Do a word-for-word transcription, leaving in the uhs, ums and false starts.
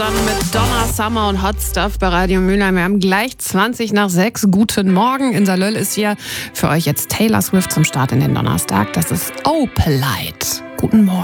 Dann mit Donna Summer und Hot Stuff bei Radio Mülheim. Wir haben gleich zwanzig nach sechs. Guten Morgen. In Salöll ist hier für euch jetzt Taylor Swift zum Start in den Donnerstag. Das ist Opalite. Guten Morgen.